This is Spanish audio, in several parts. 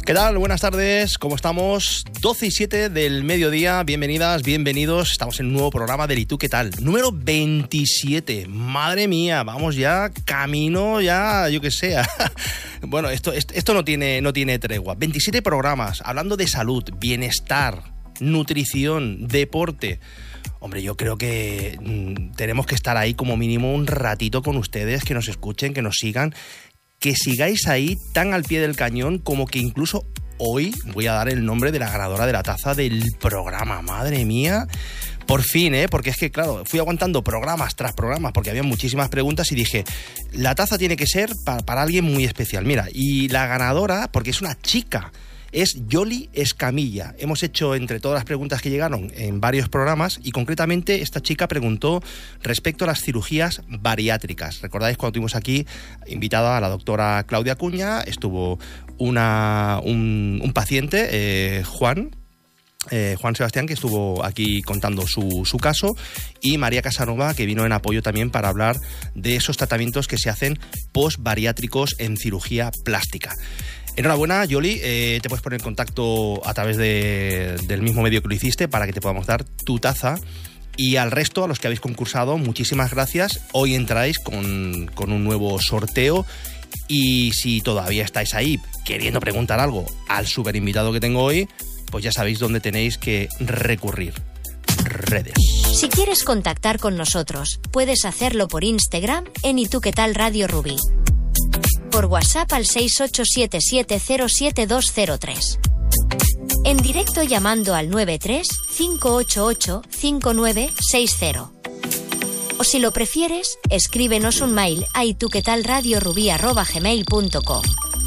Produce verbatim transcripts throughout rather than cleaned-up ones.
¿Qué tal? Buenas tardes, ¿cómo estamos? doce y siete del mediodía, bienvenidas, bienvenidos. Estamos en un nuevo programa del ¿Y tú qué tal? Número veintisiete. Madre mía, vamos ya camino, ya, yo que sé. Bueno, esto, esto no tiene, no tiene tregua. veintisiete programas hablando de salud, bienestar, nutrición, deporte. Hombre, yo creo que mmm, tenemos que estar ahí como mínimo un ratito con ustedes, que nos escuchen, que nos sigan. Que sigáis ahí tan al pie del cañón como que incluso hoy voy a dar el nombre de la ganadora de la taza del programa. Madre mía, por fin, ¿eh? Porque es que, claro, fui aguantando programas tras programas porque había muchísimas preguntas y dije, la taza tiene que ser para, para alguien muy especial. Mira, y la ganadora, porque es una chica, es Yoli Escamilla. Hemos hecho entre todas las preguntas que llegaron en varios programas y concretamente esta chica preguntó respecto a las cirugías bariátricas. ¿Recordáis cuando tuvimos aquí invitada a la doctora Claudia Acuña? Estuvo una, un, un paciente, eh, Juan, Eh, Juan Sebastián, que estuvo aquí contando su, su caso, y María Casanova, que vino en apoyo también para hablar de esos tratamientos que se hacen post-bariátricos en cirugía plástica. Enhorabuena, Yoli, eh, te puedes poner en contacto a través de, del mismo medio que lo hiciste para que te podamos dar tu taza. Y al resto, a los que habéis concursado, muchísimas gracias. Hoy entráis con, con un nuevo sorteo. Y si todavía estáis ahí queriendo preguntar algo al super invitado que tengo hoy, pues ya sabéis dónde tenéis que recurrir. Redes. Si quieres contactar con nosotros, puedes hacerlo por Instagram en ¿Y tú qué tal Radio Rubí? Por WhatsApp al seis ocho siete siete cero siete dos cero tres. En directo llamando al nueve tres cinco ocho ocho cinco nueve seis cero. O si lo prefieres, escríbenos un mail a ituquetalradiorubí arroba gmail punto com.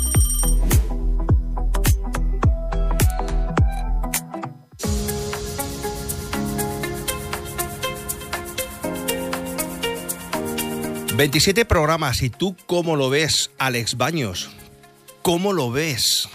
veintisiete programas. ¿Y tú cómo lo ves, Alex Baños? ¿Cómo lo ves?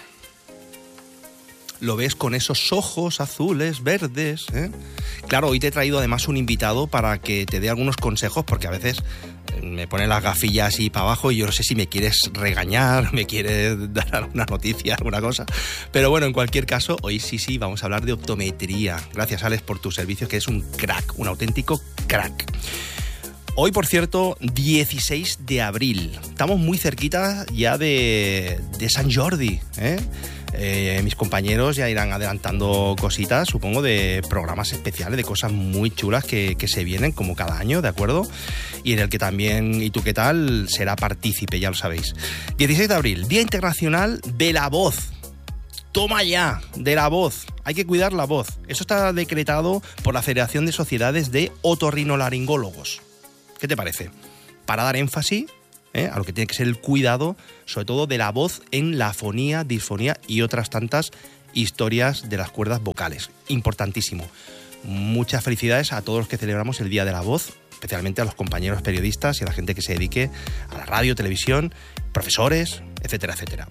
¿Lo ves con esos ojos azules, verdes? ¿eh? Claro, hoy te he traído además un invitado para que te dé algunos consejos, porque a veces me pone las gafillas así para abajo y yo no sé si me quieres regañar, me quieres dar alguna noticia, alguna cosa. Pero bueno, en cualquier caso, hoy sí, sí, vamos a hablar de optometría. Gracias, Alex, por tus servicios, que es un crack, un auténtico crack. Hoy, por cierto, dieciséis de abril. Estamos muy cerquita ya de, de Sant Jordi, ¿eh? Eh, mis compañeros ya irán adelantando cositas, supongo, de programas especiales, de cosas muy chulas que, que se vienen, como cada año, ¿de acuerdo? Y en el que también, ¿Y tú qué tal?, será partícipe, ya lo sabéis. dieciséis de abril, Día Internacional de la Voz. Toma ya, de la voz. Hay que cuidar la voz. Eso está decretado por la Federación de Sociedades de Otorrinolaringólogos. ¿Qué te parece? Para dar énfasis ¿eh? a lo que tiene que ser el cuidado, sobre todo de la voz en la afonía, disfonía y otras tantas historias de las cuerdas vocales. Importantísimo. Muchas felicidades a todos los que celebramos el Día de la Voz, especialmente a los compañeros periodistas y a la gente que se dedique a la radio, televisión, profesores, etcétera, etcétera.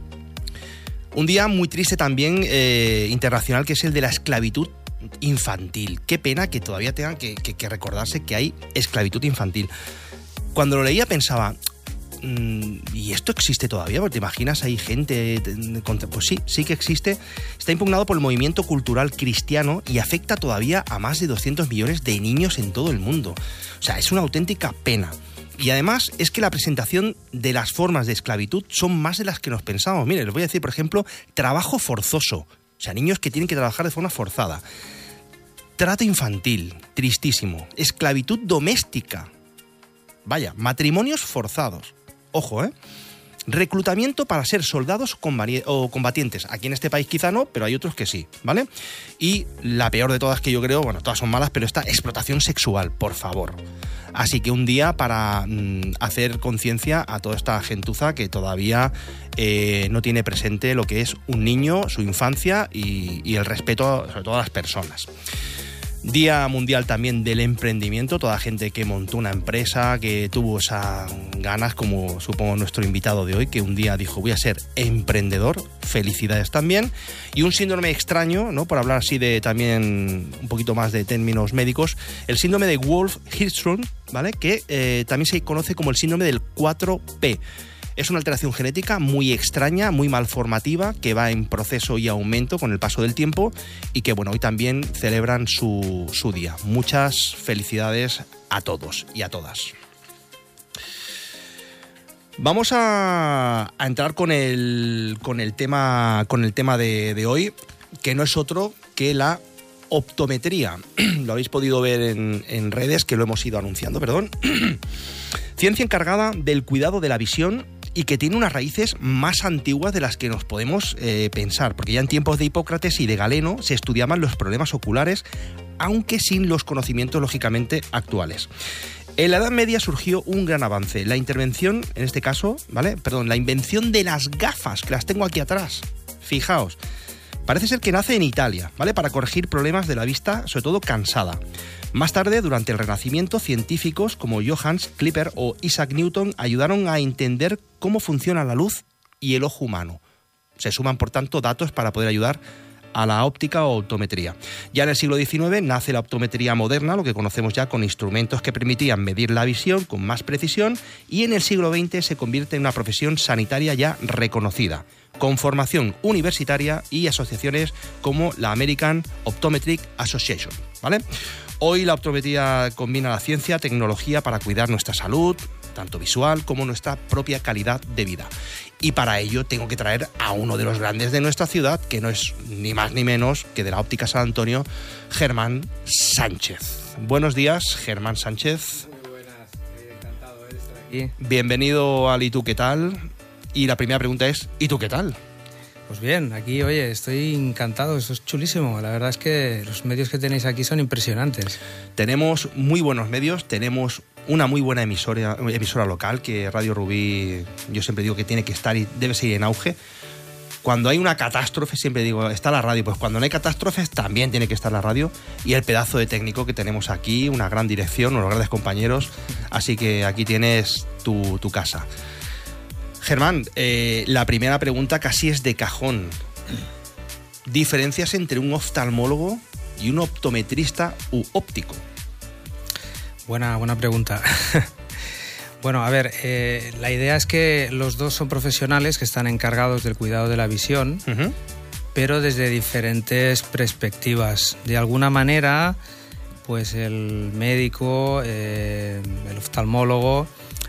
Un día muy triste también eh, internacional, que es el de la esclavitud infantil. Qué pena que todavía tengan que, que, que recordarse que hay esclavitud infantil. Cuando lo leía pensaba, mmm, ¿y esto existe todavía? Porque te imaginas, hay gente... Pues sí, sí que existe. Está impugnado por el movimiento cultural cristiano y afecta todavía a más de doscientos millones de niños en todo el mundo. O sea, es una auténtica pena. Y además es que la presentación de las formas de esclavitud son más de las que nos pensamos. Mire, les voy a decir, por ejemplo, trabajo forzoso. O sea, niños que tienen que trabajar de forma forzada. Trato infantil, tristísimo. Esclavitud doméstica. Vaya, matrimonios forzados. Ojo, ¿eh? Reclutamiento para ser soldados o combatientes. Aquí en este país quizá no, pero hay otros que sí, ¿vale? Y la peor de todas, que yo creo, bueno, todas son malas, pero esta, explotación sexual, por favor. Así que un día para mmm, hacer conciencia a toda esta gentuza que todavía eh, no tiene presente lo que es un niño, su infancia y, y el respeto sobre todo a las personas. Día Mundial también del Emprendimiento, toda gente que montó una empresa, que tuvo esas ganas, como supongo nuestro invitado de hoy, que un día dijo, voy a ser emprendedor. Felicidades también. Y un síndrome extraño, ¿no? Por hablar así de también un poquito más de términos médicos, el síndrome de Wolf-Hirschsprung, ¿vale? Que eh, también se conoce como el síndrome del cuatro P. Es una alteración genética muy extraña, muy malformativa, que va en proceso y aumento con el paso del tiempo y que, bueno, hoy también celebran su, su día. Muchas felicidades a todos y a todas. Vamos a, a entrar con el, con el tema, con el tema de, de hoy, que no es otro que la optometría. Lo habéis podido ver en, en redes, que lo hemos ido anunciando, perdón. Ciencia encargada del cuidado de la visión y que tiene unas raíces más antiguas de las que nos podemos eh, pensar, porque ya en tiempos de Hipócrates y de Galeno se estudiaban los problemas oculares, aunque sin los conocimientos lógicamente actuales. En la Edad Media surgió un gran avance, la intervención, en este caso, ¿vale? Perdón, la invención de las gafas, que las tengo aquí atrás. Fijaos, parece ser que nace en Italia, ¿vale? Para corregir problemas de la vista, sobre todo cansada. Más tarde, durante el Renacimiento, científicos como Johannes Kepler o Isaac Newton ayudaron a entender cómo funciona la luz y el ojo humano. Se suman, por tanto, datos para poder ayudar a la óptica o optometría. Ya en el siglo diecinueve nace la optometría moderna, lo que conocemos ya con instrumentos que permitían medir la visión con más precisión, y en el siglo veinte se convierte en una profesión sanitaria ya reconocida, con formación universitaria y asociaciones como la American Optometric Association, ¿vale? Hoy la optometría combina la ciencia, tecnología para cuidar nuestra salud, tanto visual como nuestra propia calidad de vida. Y para ello tengo que traer a uno de los grandes de nuestra ciudad, que no es ni más ni menos que de la óptica San Antonio, Germán Sánchez. Buenos días, Germán Sánchez. Muy buenas, estoy encantado de estar aquí. Bienvenido al ¿Y tú qué tal? Y la primera pregunta es, ¿y tú qué tal? Pues bien, aquí, oye, estoy encantado, eso es chulísimo. La verdad es que los medios que tenéis aquí son impresionantes. Tenemos muy buenos medios, tenemos una muy buena emisora, emisora local, que Radio Rubí, yo siempre digo que tiene que estar y debe seguir en auge. Cuando hay una catástrofe, siempre digo, está la radio. Pues cuando no hay catástrofes, también tiene que estar la radio. Y el pedazo de técnico que tenemos aquí, una gran dirección, unos grandes compañeros. Así que aquí tienes tu, tu casa. Germán, eh, la primera pregunta casi es de cajón. ¿Diferencias entre un oftalmólogo y un optometrista u óptico? Buena, buena pregunta. Bueno, a ver, eh, la idea es que los dos son profesionales que están encargados del cuidado de la visión, uh-huh. pero desde diferentes perspectivas. De alguna manera, pues el médico, eh, el oftalmólogo,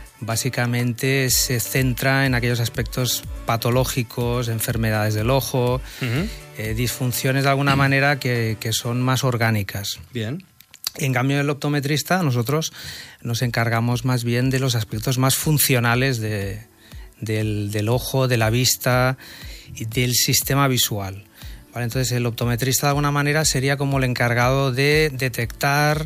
básicamente se centra en aquellos aspectos patológicos, enfermedades del ojo, uh-huh. eh, disfunciones de alguna uh-huh. manera que, que son más orgánicas. Bien. En cambio, el optometrista, nosotros nos encargamos más bien de los aspectos más funcionales de, del, del ojo, de la vista y del sistema visual. ¿Vale? Entonces, el optometrista de alguna manera sería como el encargado de detectar,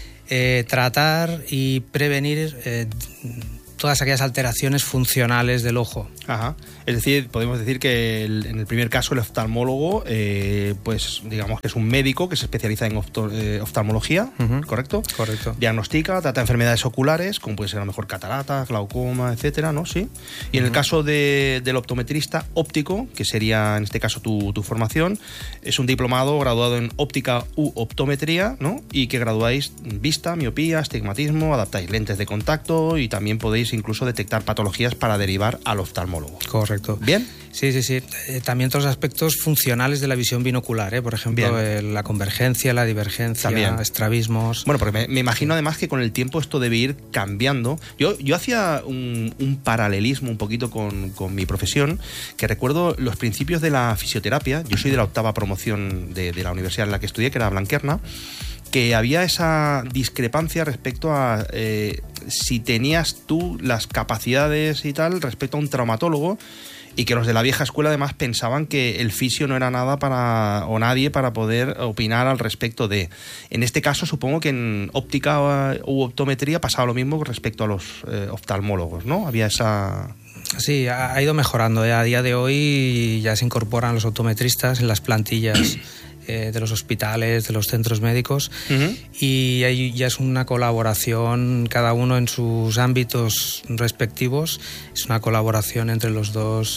eh, tratar y prevenir eh, todas aquellas alteraciones funcionales del ojo. Ajá. Es decir, podemos decir que el, en el primer caso el oftalmólogo, eh, pues digamos que es un médico que se especializa en ofto, eh, oftalmología, uh-huh. ¿correcto? Correcto. Diagnostica, trata enfermedades oculares, como puede ser a lo mejor catarata, glaucoma, etcétera, ¿no? Sí. Y uh-huh. en el caso de, del optometrista óptico, que sería en este caso tu, tu formación, es un diplomado graduado en óptica u optometría, ¿no? Y que graduáis vista, miopía, astigmatismo, adaptáis lentes de contacto y también podéis incluso detectar patologías para derivar al oftalmólogo. Correcto. ¿Bien? Sí, sí, sí. Eh, también todos los aspectos funcionales de la visión binocular, ¿eh? Por ejemplo, eh, la convergencia, la divergencia, también. Estrabismos. Bueno, porque me, me imagino además que con el tiempo esto debe ir cambiando. Yo, yo hacía un, un paralelismo un poquito con, con mi profesión, que recuerdo los principios de la fisioterapia. Yo soy de la octava promoción de, de la universidad en la que estudié, que era Blanquerna, que había esa discrepancia respecto a eh, si tenías tú las capacidades y tal respecto a un traumatólogo, y que los de la vieja escuela además pensaban que el fisio no era nada para o nadie para poder opinar al respecto de. En este caso supongo que en óptica u optometría pasaba lo mismo respecto a los eh, oftalmólogos, ¿no? Había esa... Sí, ha ido mejorando, ¿eh? A día de hoy ya se incorporan los optometristas en las plantillas eh, de los hospitales, de los centros médicos, uh-huh. y ahí ya es una colaboración, cada uno en sus ámbitos respectivos, es una colaboración entre los dos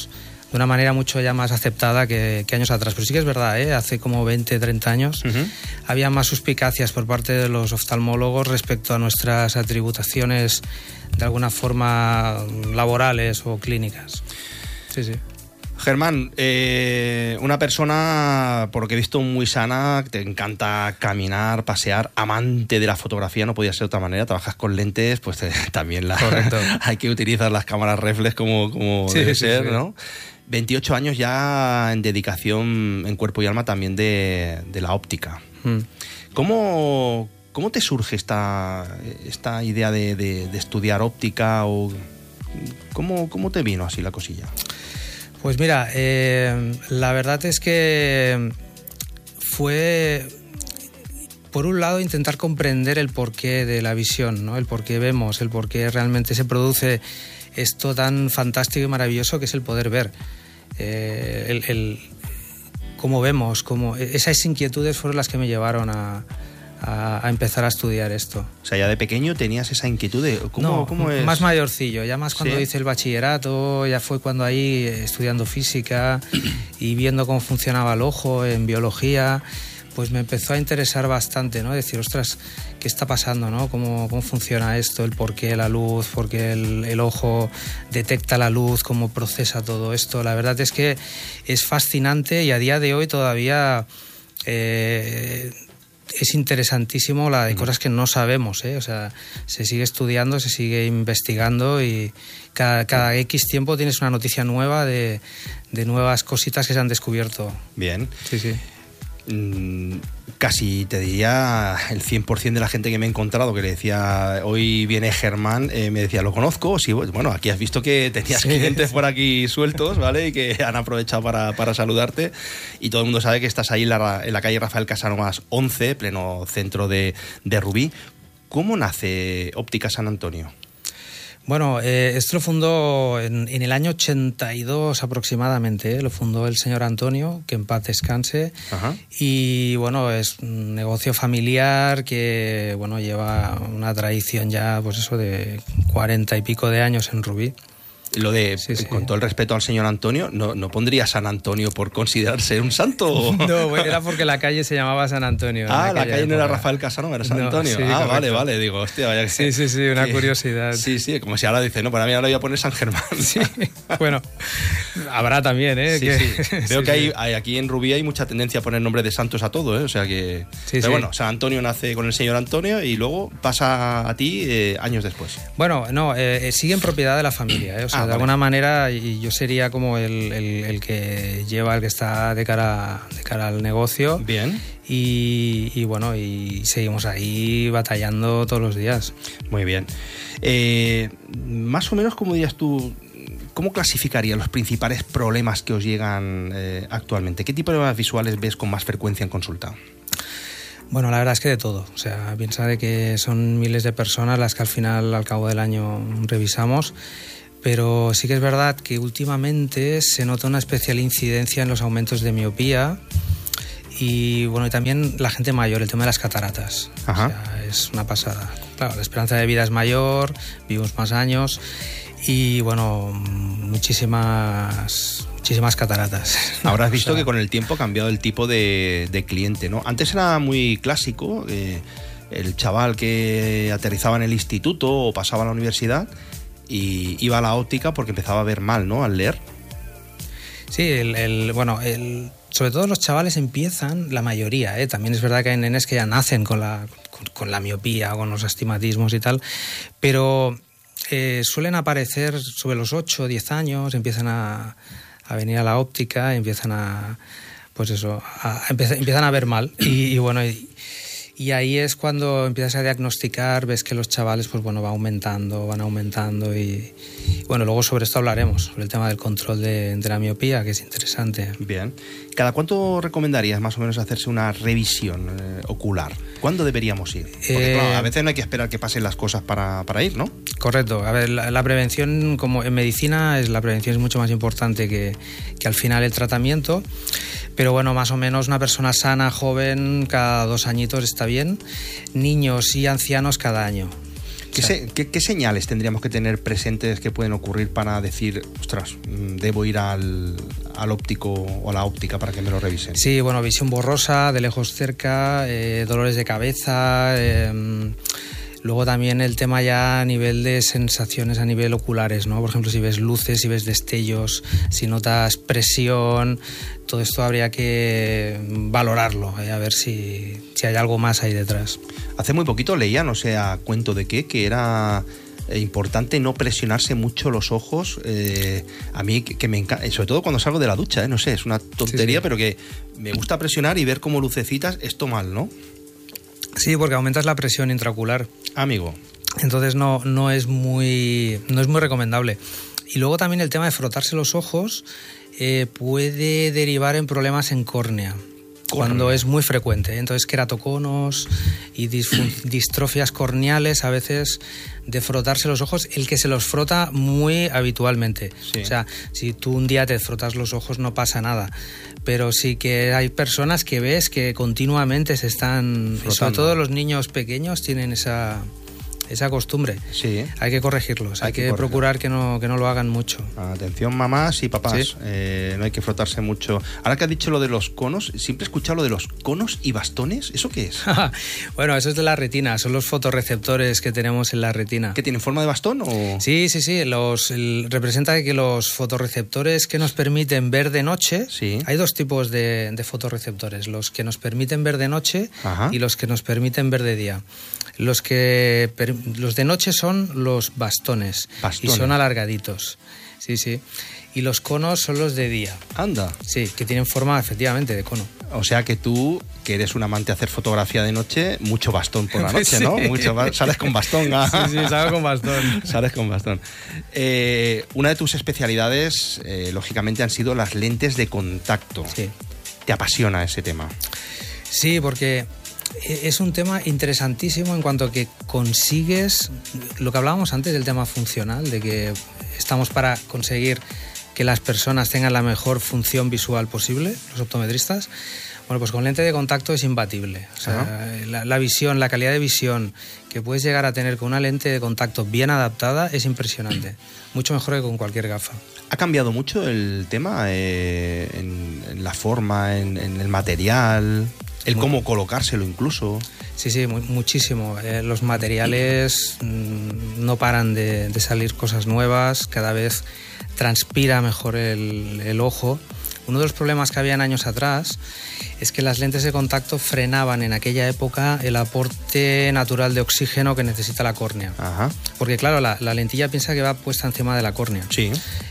de una manera mucho ya más aceptada que, que años atrás. Pero sí que es verdad, ¿eh? Hace como veinte, treinta años uh-huh. había más suspicacias por parte de los oftalmólogos respecto a nuestras atributaciones de alguna forma laborales o clínicas. Sí, sí. Germán, eh, una persona, por lo que he visto, muy sana, te encanta caminar, pasear, amante de la fotografía, no podía ser de otra manera, trabajas con lentes, pues eh, también la, hay que utilizar las cámaras reflex como, como sí, debe sí, ser, sí. ¿no? veintiocho años ya en dedicación en cuerpo y alma también de, de la óptica. Mm. ¿Cómo, ¿Cómo te surge esta, esta idea de, de, de estudiar óptica? O ¿cómo, ¿Cómo te vino así la cosilla? Pues mira, eh, la verdad es que fue, por un lado, intentar comprender el porqué de la visión, ¿no? El por qué vemos, el por qué realmente se produce esto tan fantástico y maravilloso que es el poder ver. Eh, el, el, cómo vemos, cómo, esas inquietudes fueron las que me llevaron a... A, a empezar a estudiar esto. O sea, ya de pequeño tenías esa inquietud de cómo, no, cómo es. Más mayorcillo, ya más cuando ¿Sí? hice el bachillerato, ya fue cuando ahí estudiando física y viendo cómo funcionaba el ojo en biología, pues me empezó a interesar bastante, ¿no? Decir, ostras, ¿qué está pasando, no? ¿Cómo, cómo funciona esto? El por qué la luz, por qué el, el ojo detecta la luz, cómo procesa todo esto. La verdad es que es fascinante y a día de hoy todavía... Eh, es interesantísimo la de cosas que no sabemos, ¿eh? O sea, se sigue estudiando, se sigue investigando y cada, cada X tiempo tienes una noticia nueva de, de nuevas cositas que se han descubierto. Bien. Sí, sí. Mm, casi te diría el cien por ciento de la gente que me he encontrado que le decía, hoy viene Germán, eh, me decía, ¿lo conozco? Sí, bueno, aquí has visto que tenías sí. clientes por aquí sueltos, ¿vale? Y que han aprovechado para, para saludarte. Y todo el mundo sabe que estás ahí en la, en la calle Rafael Casanovas once, pleno centro de, de Rubí. ¿Cómo nace Óptica San Antonio? Bueno, eh, esto lo fundó en, en el año ochenta y dos aproximadamente, ¿eh? Lo fundó el señor Antonio, que en paz descanse. Ajá. Y bueno, es un negocio familiar que bueno lleva una tradición ya, pues eso, de cuarenta y pico de años en Rubí. Lo de, sí, sí. Con todo el respeto al señor Antonio, ¿no, no pondría San Antonio por considerarse un santo? No, bueno, era porque la calle se llamaba San Antonio. Ah, la calle época. No era Rafael Casanova, era San no, Antonio. Sí, ah, correcto. vale, vale, digo, hostia, vaya que... Sí, sí, sí, una que, curiosidad. Sí, sí, como si ahora dice, no, para mí ahora voy a poner San Germán. Sí, bueno, habrá también, ¿eh? Sí, que... sí. Veo sí, que hay, hay, aquí en Rubí hay mucha tendencia a poner nombre de santos a todo, ¿eh? O sea que... Sí, Pero sí. bueno, San Antonio nace con el señor Antonio y luego pasa a ti eh, años después. Bueno, no, eh, sigue en propiedad de la familia, ¿eh? O sea, ah, de vale. alguna manera... Y yo sería como el, el, el que lleva, el que está de cara, de cara al negocio. Bien. Y, y bueno, y seguimos ahí batallando todos los días. Muy bien. Eh, más o menos, ¿cómo dirías tú, cómo clasificarías los principales problemas que os llegan eh, actualmente? ¿Qué tipo de problemas visuales ves con más frecuencia en consulta? Bueno, la verdad es que de todo. O sea, piensa de que son miles de personas las que al final, al cabo del año, revisamos. Pero sí que es verdad que últimamente se nota una especial incidencia en los aumentos de miopía y bueno, y también la gente mayor, el tema de las cataratas. Ajá. O sea, es una pasada. Claro, la esperanza de vida es mayor, vivimos más años y bueno, muchísimas muchísimas cataratas. Habrás visto o sea, que con el tiempo ha cambiado el tipo de, de cliente, ¿no? Antes era muy clásico eh, el chaval que aterrizaba en el instituto o pasaba a la universidad y iba a la óptica porque empezaba a ver mal, ¿no? Al leer. Sí, el, el, bueno, el, sobre todo los chavales empiezan, la mayoría, ¿eh? También es verdad que hay nenes que ya nacen con la, con, con la miopía, con los astigmatismos y tal, pero eh, suelen aparecer sobre los ocho o diez años, empiezan a, a venir a la óptica, empiezan a, pues eso, a, a, empiezan a ver mal y, y bueno... Y, Y ahí es cuando empiezas a diagnosticar, ves que los chavales pues bueno, van aumentando, van aumentando y, y bueno, luego sobre esto hablaremos, sobre el tema del control de, de la miopía, que es interesante. Bien. ¿Cada cuánto recomendarías más o menos hacerse una revisión eh, ocular? ¿Cuándo deberíamos ir? Porque eh, claro, a veces no hay que esperar que pasen las cosas para, para ir, ¿no? Correcto. A ver, la, la prevención, como en medicina, es, la prevención es mucho más importante que, que al final el tratamiento. Pero bueno, más o menos una persona sana, joven, cada dos añitos está bien. Niños y ancianos cada año. ¿Qué, se, qué, ¿Qué señales tendríamos que tener presentes que pueden ocurrir para decir, ostras, debo ir al, al óptico o a la óptica para que me lo revisen? Sí, bueno, visión borrosa, de lejos cerca, eh, dolores de cabeza... Eh, Luego también el tema ya a nivel de sensaciones a nivel oculares, ¿no? Por ejemplo, si ves luces, si ves destellos, si notas presión, todo esto habría que valorarlo, ¿eh? A ver si, si hay algo más ahí detrás. Hace muy poquito leía, no sé a cuento de qué, que era importante no presionarse mucho los ojos. Eh, a mí que, que me encanta, sobre todo cuando salgo de la ducha, ¿eh? No sé, es una tontería, sí, sí. Pero que me gusta presionar y ver como lucecitas, esto mal, ¿no? Sí, porque aumentas la presión intraocular. Amigo. Entonces no, no, es muy, no es muy recomendable. Y luego también el tema de frotarse los ojos eh, puede derivar en problemas en córnea. Cuando es muy frecuente. Entonces, queratoconos y distrofias corneales, a veces de frotarse los ojos, el que se los frota muy habitualmente. Sí. O sea, si tú un día te frotas los ojos no pasa nada. Pero sí que hay personas que ves que continuamente se están... Frotando. Sobre todo los niños pequeños tienen esa... esa costumbre. Sí. Hay que corregirlos, hay, hay que, que procurar que no, que no lo hagan mucho. Atención mamás y papás, ¿sí? eh, no hay que frotarse mucho. Ahora que has dicho lo de los conos, siempre he escuchado lo de los conos y bastones, ¿eso qué es? Bueno, eso es de la retina, son los fotorreceptores que tenemos en la retina. ¿Que tienen forma de bastón o...? Sí, sí, sí, los, el, representa que los fotorreceptores que nos permiten ver de noche, sí. Hay dos tipos de, de fotorreceptores, los que nos permiten ver de noche, ajá, y los que nos permiten ver de día. Los que los de noche son los bastones, bastones y son alargaditos. Sí, sí. Y los conos son los de día. Anda. Sí, que tienen forma efectivamente de cono. O sea que tú, que eres un amante de hacer fotografía de noche, mucho bastón por la noche, sí. ¿No? Mucho, sales con bastón. ¿Ah? Sí, sí, salgo con bastón. Sales con bastón. Eh, una de tus especialidades, eh, lógicamente, han sido las lentes de contacto. Sí. ¿Te apasiona ese tema? Sí, porque... es un tema interesantísimo en cuanto a que consigues lo que hablábamos antes del tema funcional, de que estamos para conseguir que las personas tengan la mejor función visual posible, los optometristas. Bueno, pues con lente de contacto es imbatible. O sea, la, la visión, la calidad de visión que puedes llegar a tener con una lente de contacto bien adaptada es impresionante. Mucho mejor que con cualquier gafa. ¿Ha cambiado mucho el tema eh, en, en la forma, en, en el material, el muy, cómo colocárselo incluso? Sí, sí, muy, muchísimo. Eh, los materiales mmm, no paran de, de salir cosas nuevas, cada vez transpira mejor el, el ojo. Uno de los problemas que habían años atrás es que las lentes de contacto frenaban en aquella época el aporte natural de oxígeno que necesita la córnea. Ajá. Porque claro, la, la lentilla piensa que va puesta encima de la córnea. Sí.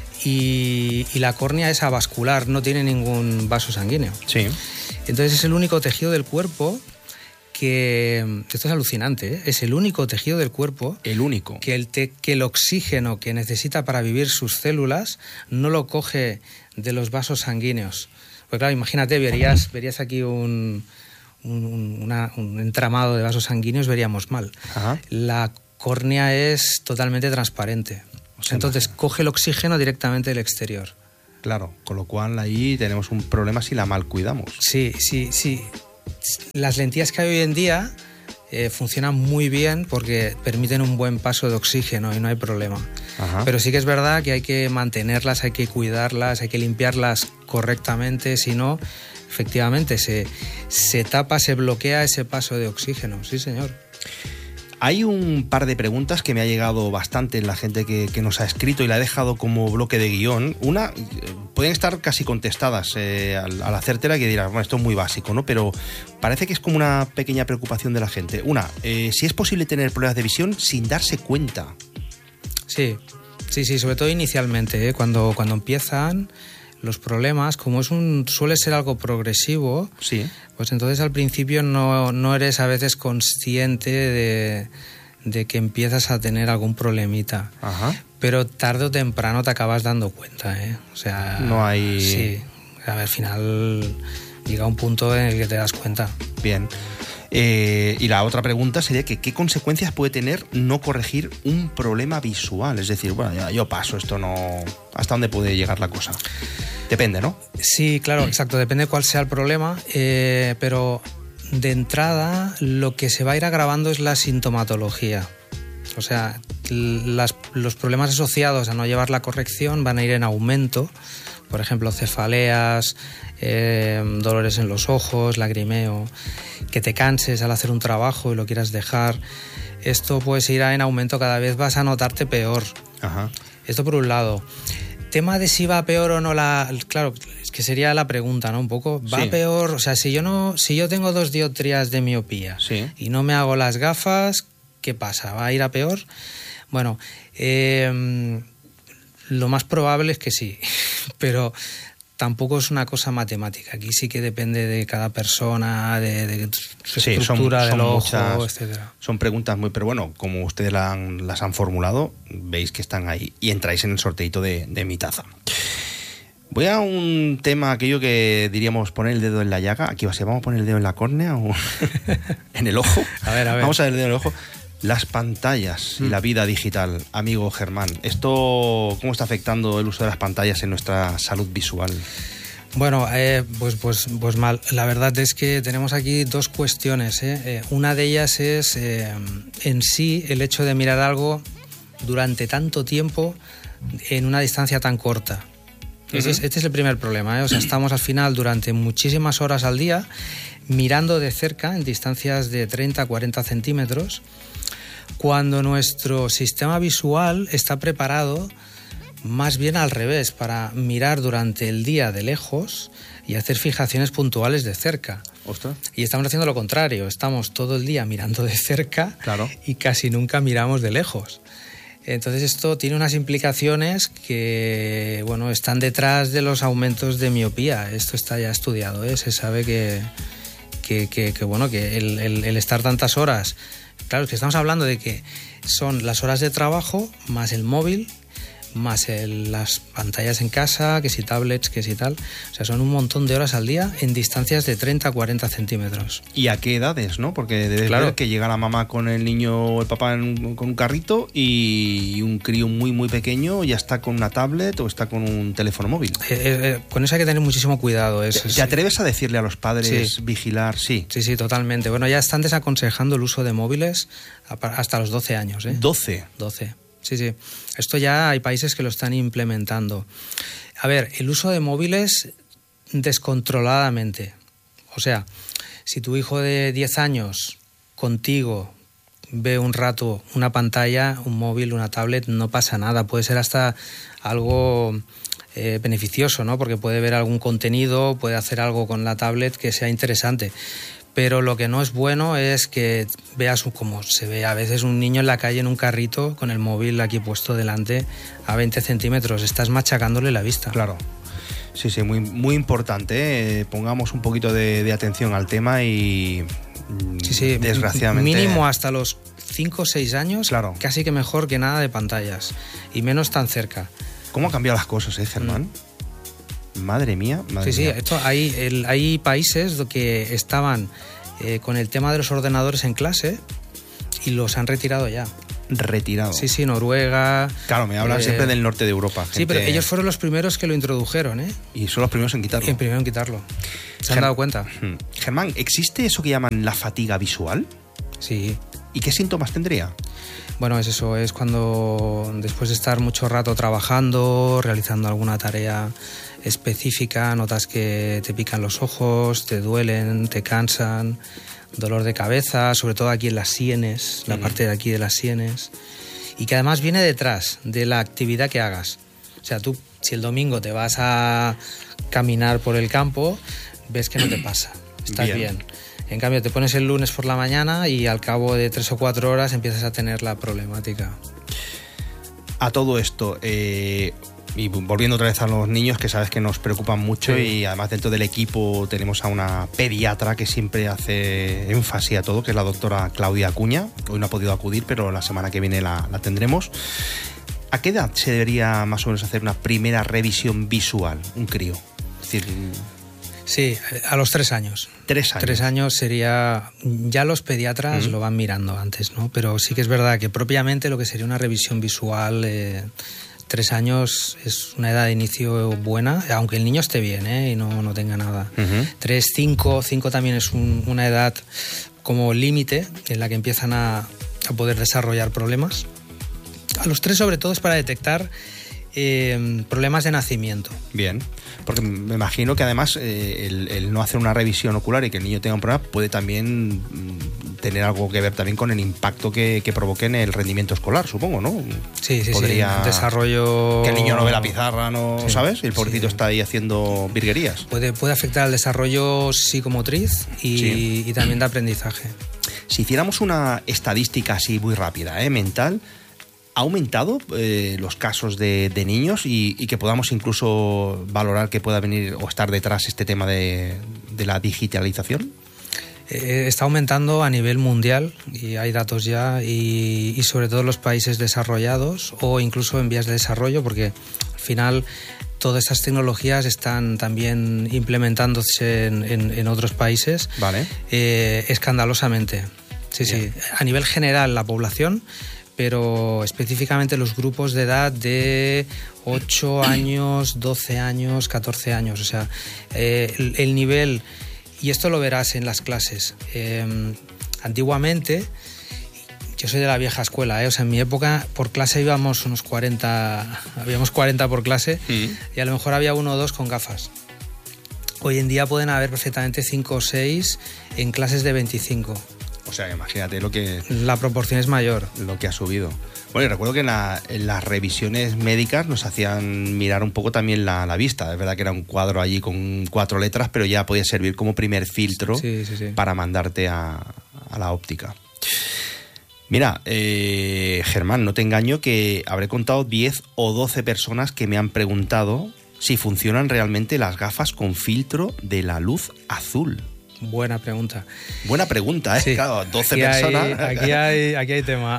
Y, y la córnea es avascular, no tiene ningún vaso sanguíneo. Sí. Entonces es el único tejido del cuerpo que... Esto es alucinante, ¿eh? Es el único tejido del cuerpo... El único. Que el, te, que el oxígeno que necesita para vivir sus células no lo coge de los vasos sanguíneos. Pues claro, imagínate, verías, verías aquí un, un, una, un entramado de vasos sanguíneos, veríamos mal. Ajá. La córnea es totalmente transparente. O sea, entonces coge el oxígeno directamente del exterior. Claro, con lo cual ahí tenemos un problema si la mal cuidamos. Sí, sí, sí. Las lentillas que hay hoy en día eh, funcionan muy bien porque permiten un buen paso de oxígeno y no hay problema. Ajá. Pero sí que es verdad que hay que mantenerlas, hay que cuidarlas, hay que limpiarlas correctamente, si no, efectivamente se, se tapa, se bloquea ese paso de oxígeno. Sí, señor. Hay un par de preguntas que me ha llegado bastante en la gente que, que nos ha escrito y la he dejado como bloque de guión. Una, pueden estar casi contestadas eh, al, al hacértela, que dirás, bueno, esto es muy básico, ¿no? Pero parece que es como una pequeña preocupación de la gente. Una, eh, si es posible tener problemas de visión sin darse cuenta. Sí, sí, sí, sobre todo inicialmente, ¿eh? cuando, cuando empiezan los problemas, como es un suele ser algo progresivo, sí, pues entonces al principio no, no eres a veces consciente de, de que empiezas a tener algún problemita. Ajá. Pero tarde o temprano te acabas dando cuenta, ¿eh? O sea, no hay... Sí, a ver, al final llega un punto en el que te das cuenta. Bien. Eh, y la otra pregunta sería que ¿qué consecuencias puede tener no corregir un problema visual? Es decir, bueno, ya, yo paso, esto no... ¿Hasta dónde puede llegar la cosa? Depende, ¿no? Sí, claro, exacto, depende cuál sea el problema, eh, pero de entrada lo que se va a ir agravando es la sintomatología. O sea, las, los problemas asociados a no llevar la corrección van a ir en aumento. Por ejemplo, cefaleas, eh, dolores en los ojos, lagrimeo, que te canses al hacer un trabajo y lo quieras dejar. Esto pues irá en aumento, cada vez vas a notarte peor. Ajá. Esto por un lado. Tema de si va peor o no la... Claro, es que sería la pregunta, ¿no? Un poco, ¿va sí. peor? O sea, si yo no, si yo tengo dos dioptrías de miopía sí. y no me hago las gafas, ¿qué pasa? ¿Va a ir a peor? Bueno, eh, lo más probable es que sí, pero tampoco es una cosa matemática. Aquí sí que depende de cada persona, de, de su sí, estructura son, del son ojo, muchas, etcétera. Son preguntas muy... Pero bueno, como ustedes la han, las han formulado, veis que están ahí y entráis en el sorteito de, de mi taza. Voy a un tema, aquello que diríamos poner el dedo en la llaga. Aquí va a ser, ¿vamos a poner el dedo en la córnea o en el ojo? A ver, a ver. Vamos a ver el dedo en el ojo. Las pantallas y la vida digital, amigo Germán. ¿Esto cómo está afectando el uso de las pantallas en nuestra salud visual? Bueno, eh, pues, pues, pues mal. La verdad es que tenemos aquí dos cuestiones. ¿eh? Eh, una de ellas es eh, en sí el hecho de mirar algo durante tanto tiempo en una distancia tan corta. Uh-huh. Este, es, este es el primer problema. ¿eh? O sea, estamos al final durante muchísimas horas al día mirando de cerca en distancias de treinta a cuarenta centímetros, cuando nuestro sistema visual está preparado más bien al revés, para mirar durante el día de lejos y hacer fijaciones puntuales de cerca. Ostras. Y estamos haciendo lo contrario, estamos todo el día mirando de cerca claro. y casi nunca miramos de lejos. Entonces esto tiene unas implicaciones que, bueno, están detrás de los aumentos de miopía. Esto está ya estudiado, ¿eh? Se sabe que, que, que, que bueno, que el, el, el estar tantas horas... Claro, es que estamos hablando de que son las horas de trabajo más el móvil, más el, las pantallas en casa, que si tablets, que si tal. O sea, son un montón de horas al día en distancias de treinta a cuarenta centímetros. ¿Y a qué edades, no? Porque debes claro. ver que llega la mamá con el niño o el papá en, con un carrito y un crío muy, muy pequeño ya está con una tablet o está con un teléfono móvil. Eh, eh, con eso hay que tener muchísimo cuidado. Es, ¿Te, es, ¿Te atreves a decirle a los padres sí. vigilar? Sí. Sí, sí, totalmente. Bueno, ya están desaconsejando el uso de móviles hasta los doce años. ¿eh? ¿doce? doce. Sí, sí. Esto ya hay países que lo están implementando. A ver, el uso de móviles descontroladamente. O sea, si tu hijo de diez años contigo ve un rato una pantalla, un móvil, una tablet, no pasa nada. Puede ser hasta algo eh, beneficioso, ¿no? Porque puede ver algún contenido, puede hacer algo con la tablet que sea interesante. Pero lo que no es bueno es que veas como se ve a veces un niño en la calle en un carrito con el móvil aquí puesto delante a veinte centímetros. Estás machacándole la vista. Claro. Sí, sí, muy, muy importante. Eh, pongamos un poquito de, de atención al tema y sí, sí, desgraciadamente... mínimo hasta los cinco o seis años, claro. Casi que mejor que nada de pantallas. Y menos tan cerca. ¿Cómo han cambiado las cosas, eh, Germán? Mm. Madre mía, madre sí, mía. Sí, esto hay, el, hay países que estaban eh, con el tema de los ordenadores en clase y los han retirado ya. Retirado. Sí, sí, Noruega... Claro, me hablan eh, siempre del norte de Europa. Gente... Sí, pero ellos fueron los primeros que lo introdujeron, ¿eh? Y son los primeros en quitarlo. El primero en quitarlo. ¿Se Ger- han dado cuenta? Germán, ¿existe eso que llaman la fatiga visual? Sí. ¿Y qué síntomas tendría? Bueno, es eso, es cuando después de estar mucho rato trabajando, realizando alguna tarea específica, notas que te pican los ojos, te duelen, te cansan, dolor de cabeza, sobre todo aquí en las sienes, la uh-huh. parte de aquí de las sienes, y que además viene detrás de la actividad que hagas. O sea, tú si el domingo te vas a caminar por el campo, ves que no te pasa, estás bien. bien. En cambio, te pones el lunes por la mañana y al cabo de tres o cuatro horas empiezas a tener la problemática. A todo esto, eh, y volviendo otra vez a los niños, que sabes que nos preocupan mucho, sí. Y además dentro del equipo tenemos a una pediatra que siempre hace énfasis a todo, que es la doctora Claudia Acuña. Hoy no ha podido acudir, pero la semana que viene la, la tendremos. ¿A qué edad se debería más o menos hacer una primera revisión visual, un crío? Es decir... Sí, a los tres años. Tres años. Tres años sería... Ya los pediatras uh-huh. lo van mirando antes, ¿no? Pero sí que es verdad que propiamente lo que sería una revisión visual... Eh, tres años es una edad de inicio buena, aunque el niño esté bien, ¿eh? Y no, no tenga nada. Uh-huh. Tres, cinco, cinco también es un, una edad como límite en la que empiezan a, a poder desarrollar problemas. A los tres sobre todo es para detectar eh, problemas de nacimiento. Bien, porque me imagino que además eh, el, el no hacer una revisión ocular y que el niño tenga un problema puede también mm, tener algo que ver también con el impacto que, que provoque en el rendimiento escolar, supongo, ¿no? Sí, sí, Podría... sí, desarrollo... Que el niño no ve la pizarra, ¿no? Sí, ¿sabes? Y el pobrecito sí. está ahí haciendo virguerías. Puede, puede afectar al desarrollo psicomotriz y, sí. y también de aprendizaje. Si hiciéramos una estadística así muy rápida, ¿eh? mental... ¿Ha aumentado eh, los casos de, de niños y, y que podamos incluso valorar que pueda venir o estar detrás este tema de, de la digitalización? Eh, está aumentando a nivel mundial y hay datos ya y, y sobre todo en los países desarrollados o incluso en vías de desarrollo, porque al final todas estas tecnologías están también implementándose en, en, en otros países. Vale. eh, escandalosamente. Sí, Bien. sí. A nivel general la población, pero específicamente los grupos de edad de ocho años, doce años, catorce años. O sea, eh, el, el nivel, y esto lo verás en las clases, eh, antiguamente, yo soy de la vieja escuela, ¿eh? O sea, en mi época por clase íbamos unos cuarenta, habíamos cuarenta por clase mm. y a lo mejor había uno o dos con gafas. Hoy en día pueden haber perfectamente cinco o seis en clases de veinticinco. O sea, imagínate lo que... La proporción es mayor. Lo que ha subido. Bueno, y recuerdo que en, la, en las revisiones médicas nos hacían mirar un poco también la, la vista. Es verdad que era un cuadro allí con cuatro letras, pero ya podía servir como primer filtro sí, sí, sí. para mandarte a, a la óptica. Mira, eh, Germán, no te engaño que habré contado diez o doce personas que me han preguntado si funcionan realmente las gafas con filtro de la luz azul. Buena pregunta. Buena pregunta, ¿eh? Sí. Claro, doce aquí personas. Hay, aquí, hay, aquí hay tema.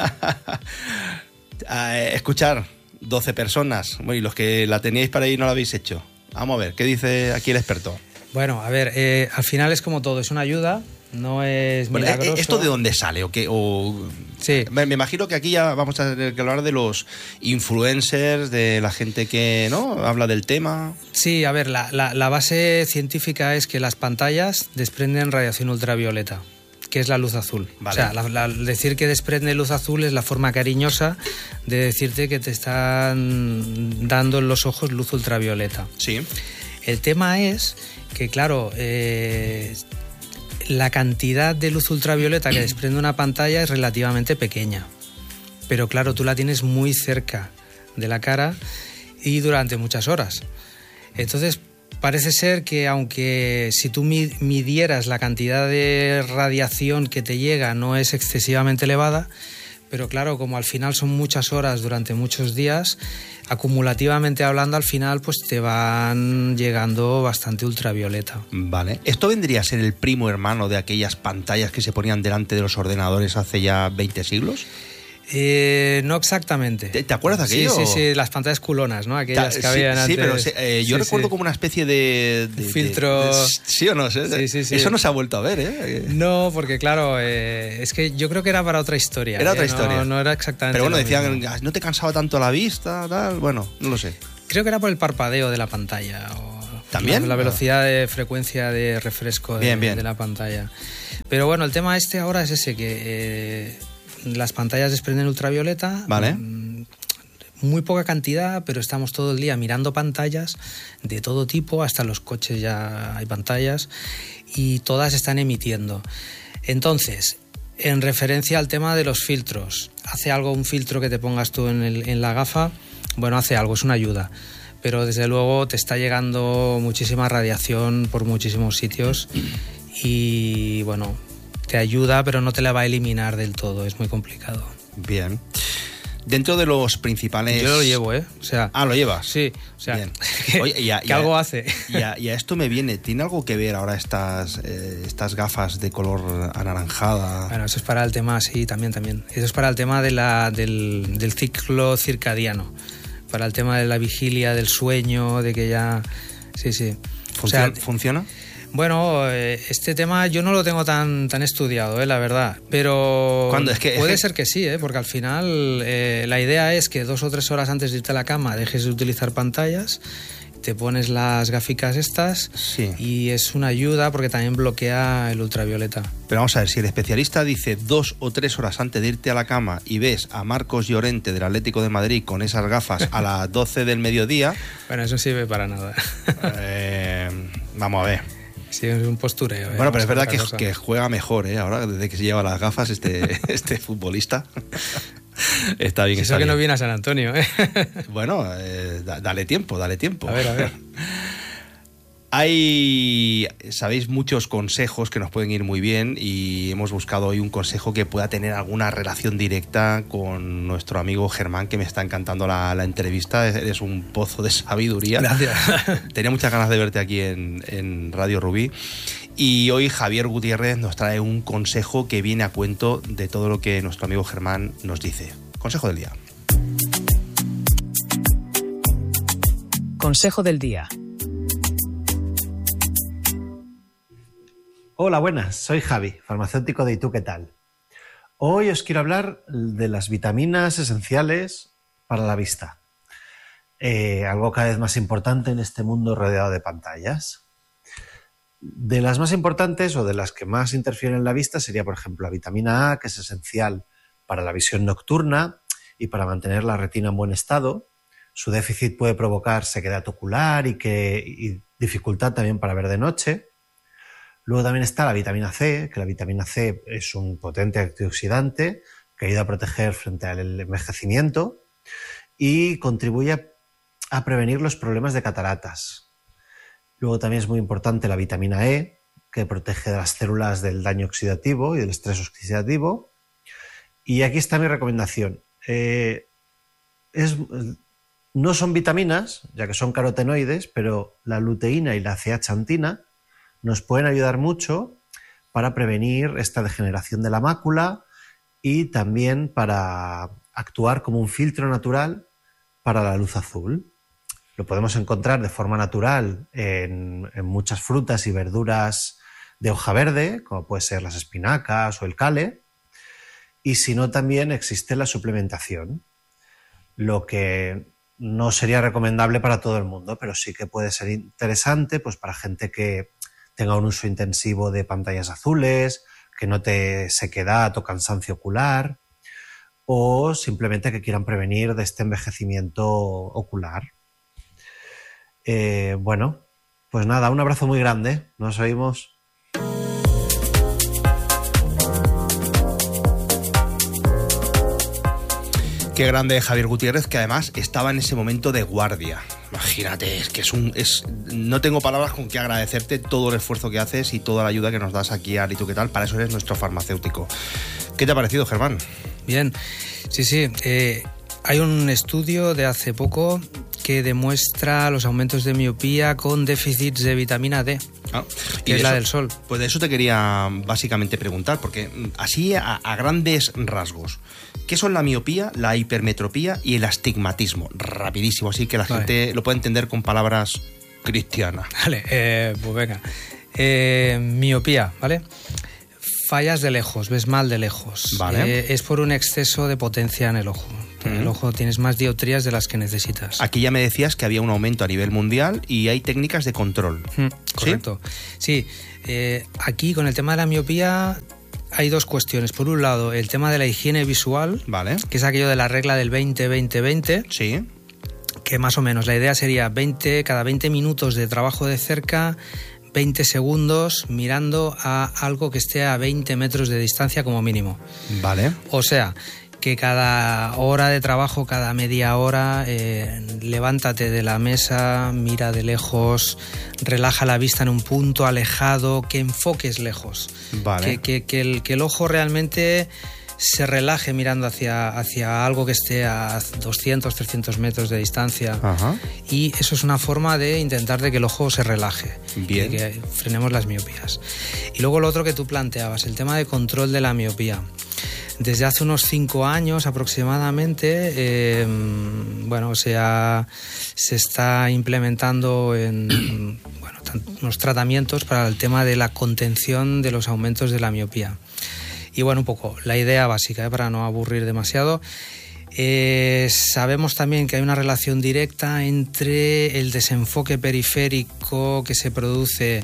Escuchar, doce personas. Bueno, y los que la teníais para ir no la habéis hecho. Vamos a ver, ¿qué dice aquí el experto? Bueno, a ver, eh, al final es como todo, es una ayuda, no es bueno, milagroso. ¿Esto de dónde sale? ¿O qué? O... Sí. Me, me imagino que aquí ya vamos a tener que hablar de los influencers, de la gente que no habla del tema. Sí, a ver, la, la, la base científica es que las pantallas desprenden radiación ultravioleta, que es la luz azul. Vale. O sea, la, la, decir que desprende luz azul es la forma cariñosa de decirte que te están dando en los ojos luz ultravioleta. Sí. El tema es que, claro, eh, la cantidad de luz ultravioleta que desprende una pantalla es relativamente pequeña. Pero claro, tú la tienes muy cerca de la cara y durante muchas horas. Entonces, parece ser que aunque si tú midieras la cantidad de radiación que te llega no es excesivamente elevada, pero claro, como al final son muchas horas durante muchos días, acumulativamente hablando, al final pues te van llegando bastante ultravioleta. Vale. ¿Esto vendría a ser el primo hermano de aquellas pantallas que se ponían delante de los ordenadores hace ya veinte siglos? Eh, no exactamente. ¿Te, ¿Te acuerdas de aquello? Sí, sí, sí, las pantallas culonas, ¿no? Aquellas Ta, que habían sí, antes. Sí, pero eh, yo sí, recuerdo sí. como una especie de... de filtro... De, de, sí o no sé. Sí, sí, sí. Eso no se ha vuelto a ver, ¿eh? No, porque claro, eh, es que yo creo que era para otra historia. Era otra ¿eh? historia. No, no era exactamente. Pero bueno, decían, mismo. ¿no te cansaba tanto la vista? Tal? Bueno, no lo sé. Creo que era por el parpadeo de la pantalla. O ¿También? La, la velocidad de frecuencia de refresco de, bien, bien. de la pantalla. Pero bueno, el tema este ahora es ese, que eh, las pantallas desprenden ultravioleta. Vale. Muy poca cantidad, pero estamos todo el día mirando pantallas de todo tipo, hasta los coches ya hay pantallas y todas están emitiendo. Entonces, en referencia al tema de los filtros, ¿hace algo un filtro que te pongas tú en, el, en la gafa? Bueno, hace algo, es una ayuda, pero desde luego te está llegando muchísima radiación por muchísimos sitios y bueno, te ayuda, pero no te la va a eliminar del todo, es muy complicado. Bien. Dentro de los principales... Yo lo llevo, ¿eh? O sea, ah, ¿lo llevas? Sí, o sea, bien. que, Oye, y a, que y a, algo hace. Y a, y a esto me viene, ¿tiene algo que ver ahora estas, eh, estas gafas de color anaranjada? Bueno, eso es para el tema, sí, también, también. Eso es para el tema de la, del, del ciclo circadiano, para el tema de la vigilia, del sueño, de que ya... Sí, sí. ¿Funciona? O sea, ¿Funciona? Bueno, este tema yo no lo tengo tan, tan estudiado, eh, la verdad, pero ¿Cuándo? Es que, puede es que... ser que sí, eh, porque al final eh, la idea es que dos o tres horas antes de irte a la cama dejes de utilizar pantallas te pones las gafas estas sí. y es una ayuda porque también bloquea el ultravioleta. Pero vamos a ver, si el especialista dice dos o tres horas antes de irte a la cama y ves a Marcos Llorente del Atlético de Madrid con esas gafas a las doce del mediodía... Bueno, eso sirve para nada. eh, vamos a ver. Sí, es un postureo. ¿eh? Bueno, pero es verdad que, cosa. que juega mejor, ¿eh? Ahora, desde que se lleva las gafas este, este futbolista. Está bien, si está eso bien. que no viene a San Antonio, ¿eh? Bueno, eh, dale tiempo, dale tiempo. A ver, a ver. Hay, sabéis, muchos consejos que nos pueden ir muy bien y hemos buscado hoy un consejo que pueda tener alguna relación directa con nuestro amigo Germán, que me está encantando la, la entrevista. Eres un pozo de sabiduría. Gracias. Tenía muchas ganas de verte aquí en, en Radio Rubí. Y hoy Javier Gutiérrez nos trae un consejo que viene a cuento de todo lo que nuestro amigo Germán nos dice. Consejo del día. Consejo del día. Hola, buenas, soy Javi, farmacéutico de ¿Y tú qué tal? Hoy os quiero hablar de las vitaminas esenciales para la vista. Eh, algo cada vez más importante en este mundo rodeado de pantallas. De las más importantes o de las que más interfieren en la vista sería, por ejemplo, la vitamina A, que es esencial para la visión nocturna y para mantener la retina en buen estado. Su déficit puede provocar sequedad ocular y, que, y dificultad también para ver de noche. Luego también está la vitamina C, que la vitamina C es un potente antioxidante que ayuda a proteger frente al envejecimiento y contribuye a, a prevenir los problemas de cataratas. Luego también es muy importante la vitamina E, que protege de las células del daño oxidativo y del estrés oxidativo. Y aquí está mi recomendación. Eh, es, no son vitaminas, ya que son carotenoides, pero la luteína y la zeaxantina nos pueden ayudar mucho para prevenir esta degeneración de la mácula y también para actuar como un filtro natural para la luz azul. Lo podemos encontrar de forma natural en, en muchas frutas y verduras de hoja verde, como puede ser las espinacas o el kale, y si no también existe la suplementación, lo que no sería recomendable para todo el mundo, pero sí que puede ser interesante pues, para gente que tenga un uso intensivo de pantallas azules, que note sequedad o cansancio ocular, o simplemente que quieran prevenir de este envejecimiento ocular. Eh, bueno, pues nada, un abrazo muy grande, nos oímos. Qué grande Javier Gutiérrez, que además estaba en ese momento de guardia. Imagínate, es que es un... Es, no tengo palabras con que agradecerte todo el esfuerzo que haces y toda la ayuda que nos das aquí a ¿Y tú qué tal? Para eso eres nuestro farmacéutico. ¿Qué te ha parecido, Germán? Bien, sí, sí. Eh, hay un estudio de hace poco que demuestra los aumentos de miopía con déficits de vitamina D, ah, que es eso, la del sol. Pues de eso te quería básicamente preguntar, porque así a, a grandes rasgos, ¿qué son la miopía, la hipermetropía y el astigmatismo? Rapidísimo, así que la vale. gente lo puede entender con palabras cristianas. Vale, eh, pues venga. Eh, miopía, ¿vale? Fallas de lejos, ves mal de lejos. Vale. Eh, es por un exceso de potencia en el ojo. En el ojo tienes más dioptrías de las que necesitas. Aquí ya me decías que había un aumento a nivel mundial y hay técnicas de control. Mm, correcto. Sí, sí. Eh, aquí con el tema de la miopía hay dos cuestiones. Por un lado, el tema de la higiene visual, vale, que es aquello de la regla del veinte veinte veinte. Sí. Que más o menos la idea sería veinte, cada veinte minutos de trabajo de cerca, veinte segundos mirando a algo que esté a veinte metros de distancia como mínimo. Vale. O sea, que cada hora de trabajo, cada media hora, eh, levántate de la mesa, mira de lejos, relaja la vista en un punto alejado, que enfoques lejos. Vale. Que, que, que, el, que el ojo realmente se relaje mirando hacia, hacia algo que esté a doscientos, trescientos metros de distancia. Ajá. Y eso es una forma de intentar de que el ojo se relaje. Bien. Y que frenemos las miopías. Y luego lo otro que tú planteabas, el tema de control de la miopía. Desde hace unos cinco años aproximadamente, eh, bueno, se, ha, se está implementando en, bueno, unos tratamientos para el tema de la contención de los aumentos de la miopía. Y bueno, un poco la idea básica, ¿eh? Para no aburrir demasiado, Eh, sabemos también que hay una relación directa entre el desenfoque periférico que se produce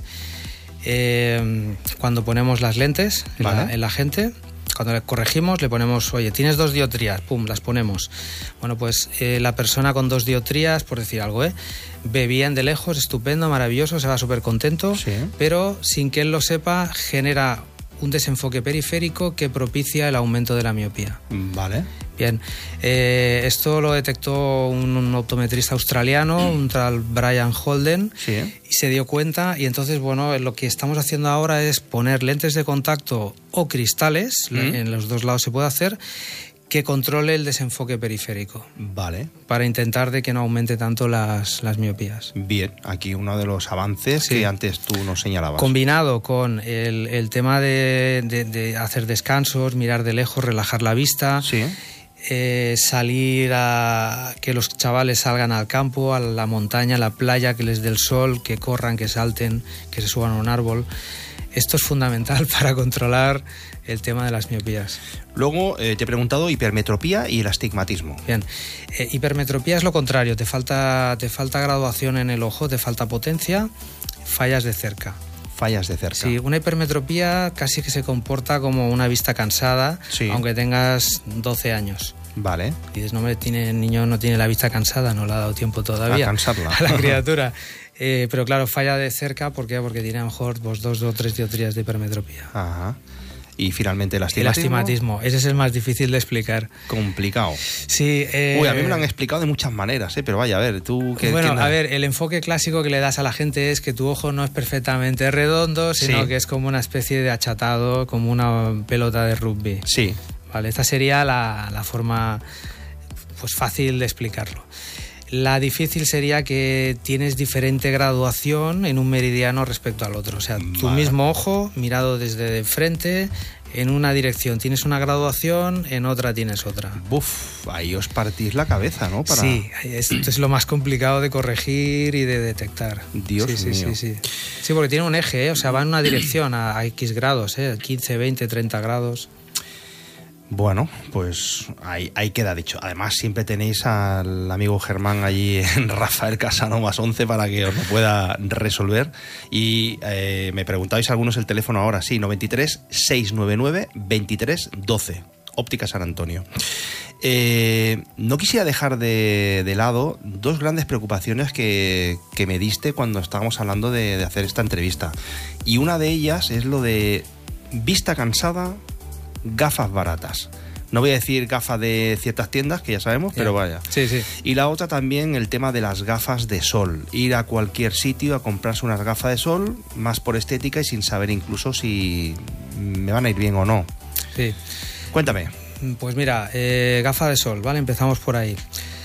eh, cuando ponemos las lentes en, vale. la, en la gente. Cuando le corregimos, le ponemos, oye, tienes dos dioptrías, pum, las ponemos. Bueno, pues eh, la persona con dos dioptrías, por decir algo, ¿eh? ve bien de lejos, estupendo, maravilloso, se va súper contento, sí. pero sin que él lo sepa, genera un desenfoque periférico que propicia el aumento de la miopía. Vale. Bien, eh, esto lo detectó un, un optometrista australiano, un tal Brian Holden, sí. y se dio cuenta, y entonces, bueno, lo que estamos haciendo ahora es poner lentes de contacto o cristales, mm. en los dos lados se puede hacer, que controle el desenfoque periférico. Vale. Para intentar de que no aumente tanto las, las miopías. Bien, aquí uno de los avances sí. que antes tú nos señalabas. Combinado con el, el tema de, de, de hacer descansos, mirar de lejos, relajar la vista. Sí. Eh, salir a que los chavales salgan al campo, a la montaña, a la playa, que les dé el sol, que corran, que salten, que se suban a un árbol. Esto es fundamental para controlar el tema de las miopías. Luego eh, te he preguntado hipermetropía y el astigmatismo. Bien, eh, hipermetropía es lo contrario, te falta, te falta graduación en el ojo, te falta potencia, fallas de cerca. Fallas de cerca. Sí, una hipermetropía casi que se comporta como una vista cansada, sí. aunque tengas doce años. Vale. Y dices, no, hombre, tiene, el niño no tiene la vista cansada, no le ha dado tiempo todavía a cansarla. A la criatura. eh, pero claro, falla de cerca, ¿por qué? Porque tiene a lo mejor pues, dos o tres dioptrías de hipermetropía. Ajá. Y finalmente el astigmatismo. El astigmatismo, ese es el más difícil de explicar. Complicado. Sí. Eh, Uy, a mí me lo han explicado de muchas maneras, ¿eh? Pero vaya, a ver, tú... ¿qué, bueno, qué a ver, el enfoque clásico que le das a la gente es que tu ojo no es perfectamente redondo, sino sí. que es como una especie de achatado, como una pelota de rugby. Sí. Vale, esta sería la, la forma pues fácil de explicarlo. La difícil sería que tienes diferente graduación en un meridiano respecto al otro. O sea, vale. tu mismo ojo mirado desde de frente en una dirección tienes una graduación, en otra tienes otra. Buf, ahí os partís la cabeza, ¿no? Para... Sí, esto es lo más complicado de corregir y de detectar. Dios sí, mío. Sí, sí, sí. Sí, porque tiene un eje, ¿eh? O sea, va en una dirección a, a X grados, ¿eh? quince, veinte, treinta grados. Bueno, pues ahí, ahí queda dicho. Además, siempre tenéis al amigo Germán allí en Rafael Casano más once para que os lo pueda resolver. Y eh, me preguntabais algunos el teléfono ahora, sí, noventa y tres, seiscientos noventa y nueve, veintitrés doce, Óptica San Antonio. Eh, no quisiera dejar de, de lado dos grandes preocupaciones que, que me diste cuando estábamos hablando de, de hacer esta entrevista. Y una de ellas es lo de vista cansada, gafas baratas. No voy a decir gafas de ciertas tiendas, que ya sabemos, pero vaya. Sí, sí. Y la otra también, el tema de las gafas de sol. Ir a cualquier sitio a comprarse unas gafas de sol, más por estética y sin saber incluso si me van a ir bien o no. Sí. Cuéntame. Pues mira, eh, gafa de sol, ¿vale? Empezamos por ahí.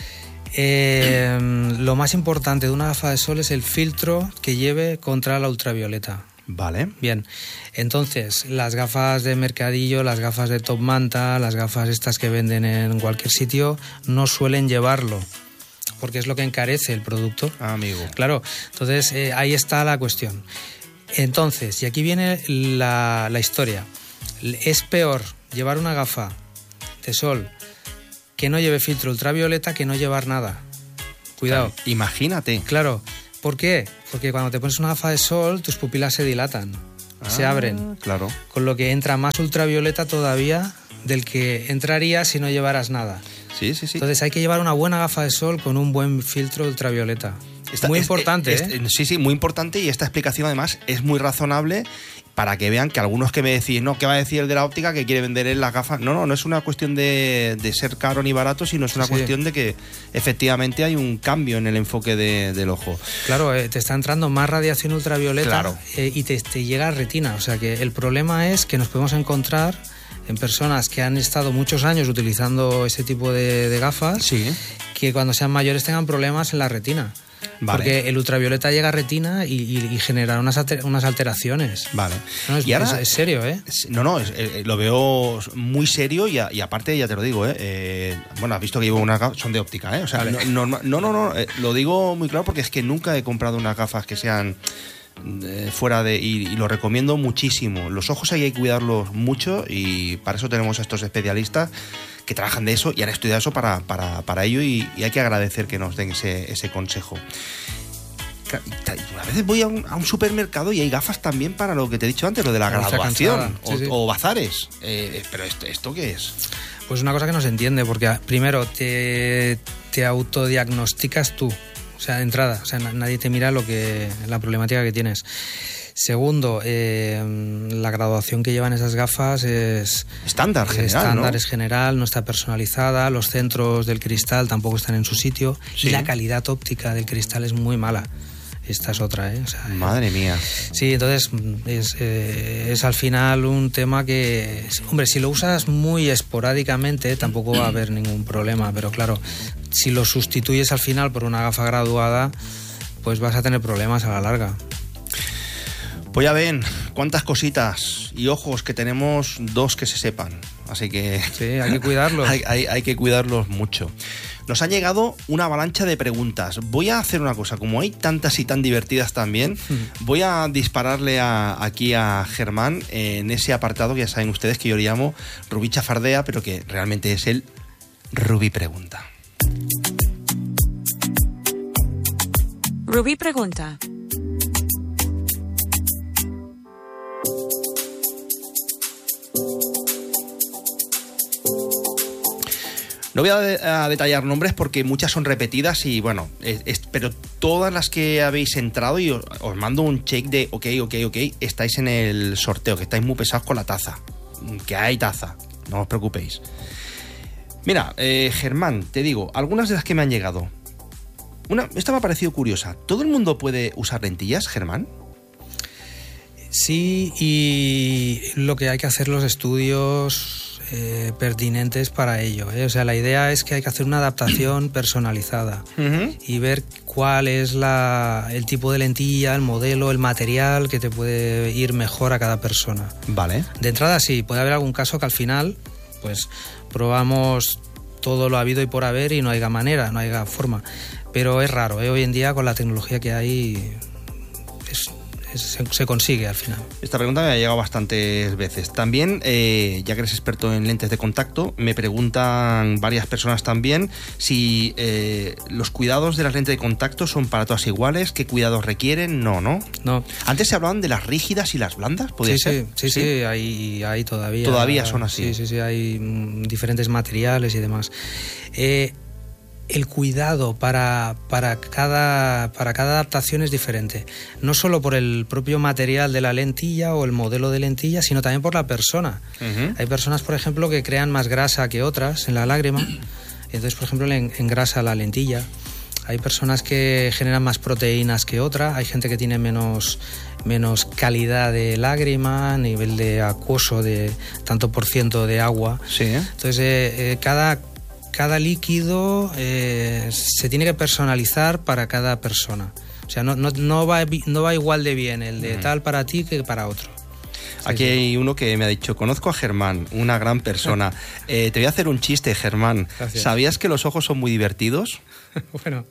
Eh, lo más importante de una gafa de sol es el filtro que lleve contra la ultravioleta. Vale. Bien, entonces las gafas de mercadillo, las gafas de top manta, las gafas estas que venden en cualquier sitio no suelen llevarlo, porque es lo que encarece el producto. Ah, amigo. Claro, entonces eh, ahí está la cuestión. Entonces, y aquí viene la, la historia. Es peor llevar una gafa de sol que no lleve filtro ultravioleta que no llevar nada. Cuidado. Claro, imagínate. Claro. ¿Por qué? Porque cuando te pones una gafa de sol, tus pupilas se dilatan, ah, se abren. Claro. Con lo que entra más ultravioleta todavía del que entraría si no llevaras nada. Sí, sí, sí. Entonces hay que llevar una buena gafa de sol con un buen filtro ultravioleta. Esta, muy es, importante, es, ¿eh? Sí, sí, muy importante, y esta explicación además es muy razonable para que vean que algunos que me decís, no, ¿qué va a decir el de la óptica que quiere vender él las gafas? No, no, no es una cuestión de, de ser caro ni barato, sino es una sí. cuestión de que efectivamente hay un cambio en el enfoque de, del ojo. Claro, eh, te está entrando más radiación ultravioleta, claro. eh, y te, te llega a retina. O sea que el problema es que nos podemos encontrar en personas que han estado muchos años utilizando ese tipo de, de gafas, sí. que cuando sean mayores tengan problemas en la retina. Vale. Porque el ultravioleta llega a retina y, y, y genera unas, alter, unas alteraciones. Vale. No, es, y ahora, es, es serio, ¿eh? No, no, es, eh, lo veo muy serio y, a, y aparte, ya te lo digo, ¿eh? eh bueno, has visto que llevo unas gafas, son de óptica, ¿eh? O sea, vale. no, no, no, no, no eh, lo digo muy claro porque es que nunca he comprado unas gafas que sean eh, fuera de... Y, y lo recomiendo muchísimo. Los ojos hay que cuidarlos mucho y para eso tenemos a estos especialistas que trabajan de eso y han estudiado eso para, para, para ello y, y hay que agradecer que nos den ese, ese consejo. A veces voy a un, a un supermercado y hay gafas también para lo que te he dicho antes, lo de la graduación o, sí, sí. o bazares. Eh, ¿Pero esto, esto qué es? Pues una cosa que no se entiende, porque primero te, te autodiagnosticas tú, o sea, de entrada, o sea, nadie te mira lo que la problemática que tienes. Segundo, eh, la graduación que llevan esas gafas es estándar general, estándar, ¿no? Es general, no está personalizada, los centros del cristal tampoco están en su sitio, sí. y la calidad óptica del cristal es muy mala. Esta es otra, ¿eh? O sea, madre mía. Sí, entonces es, eh, es al final un tema que, hombre, si lo usas muy esporádicamente tampoco va a haber ningún problema, pero claro, si lo sustituyes al final por una gafa graduada, pues vas a tener problemas a la larga. Pues ya ven, cuántas cositas y ojos que tenemos, dos que se sepan, así que... Sí, hay que cuidarlos. hay, hay, hay que cuidarlos mucho. Nos ha llegado una avalancha de preguntas. Voy a hacer una cosa, como hay tantas y tan divertidas también, voy a dispararle a, aquí a Germán en ese apartado que ya saben ustedes que yo le llamo Rubí Chafardea, pero que realmente es el Rubí Pregunta. Rubí Pregunta. No voy a, de, a detallar nombres porque muchas son repetidas y bueno, es, es, pero todas las que habéis entrado y os, os mando un check de ok, ok, ok, estáis en el sorteo, que estáis muy pesados con la taza, que hay taza, no os preocupéis. Mira, eh, Germán, te digo, algunas de las que me han llegado. Una, esta me ha parecido curiosa. ¿Todo el mundo puede usar lentillas, Germán? Sí, y lo que hay que hacer los estudios... Eh, pertinentes para ello, ¿eh? O sea, la idea es que hay que hacer una adaptación personalizada uh-huh. y ver cuál es la, el tipo de lentilla, el modelo, el material que te puede ir mejor a cada persona. Vale. De entrada sí, puede haber algún caso que al final pues probamos todo lo habido y por haber y no haya manera, no haya forma, pero es raro, ¿eh? Hoy en día con la tecnología que hay es... Se, se consigue al final. Esta pregunta me ha llegado bastantes veces. También, eh, ya que eres experto en lentes de contacto, me preguntan varias personas también si eh, los cuidados de las lentes de contacto son para todas iguales, qué cuidados requieren. No, ¿no? No. Antes se hablaban de las rígidas y las blandas, ¿podría sí, ser? Sí, sí, sí, sí, hay, hay todavía. Todavía son así. Sí, sí, sí, hay mm, diferentes materiales y demás. Eh, El cuidado para, para, cada, para cada adaptación es diferente, no solo por el propio material de la lentilla o el modelo de lentilla, sino también por la persona. Uh-huh. Hay personas, por ejemplo, que crean más grasa que otras en la lágrima, entonces, por ejemplo, le engrasa la lentilla. Hay personas que generan más proteínas que otras, hay gente que tiene menos, menos calidad de lágrima, nivel de acuoso de tanto por ciento de agua. Sí. Entonces, eh, eh, cada... Cada líquido eh, se tiene que personalizar para cada persona. O sea, no, no, no, va, no va igual de bien el de tal para ti que para otro. Sí, Aquí sí. Hay uno que me ha dicho, conozco a Germán, una gran persona. Eh, te voy a hacer un chiste, Germán. Gracias. ¿Sabías que los ojos son muy divertidos? Bueno.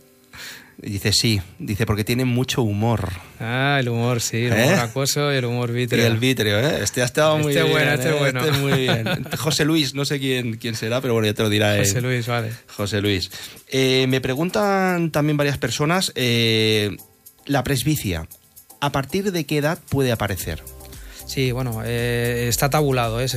Y dice, sí. Dice, porque tienen mucho humor. Ah, el humor, sí. El humor ¿Eh? acuoso y el humor vítreo. Y el vítreo, ¿eh? Este ha estado muy este bien. Bueno, este ¿eh? bueno, este muy bien. José Luis, no sé quién, quién será, pero bueno, ya te lo dirá él. José Luis, vale. José Luis. Eh, me preguntan también varias personas, eh, la presbicia, ¿a partir de qué edad puede aparecer? Sí, bueno, eh, está tabulado, ¿eh?